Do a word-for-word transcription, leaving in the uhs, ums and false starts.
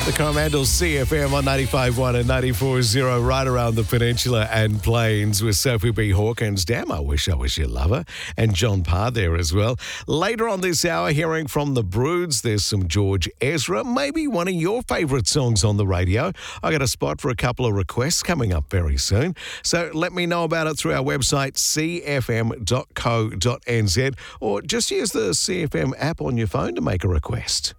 The Coromandel C F M on ninety-five point one and ninety-four point zero right around the peninsula and plains with Sophie B. Hawkins. Damn, I wish I was your lover. And John Parr there as well. Later on this hour, hearing from the Broods, there's some George Ezra, maybe one of your favourite songs on the radio. I got a spot for a couple of requests coming up very soon. So let me know about it through our website, c f m dot co dot n z, or just use the C F M app on your phone to make a request.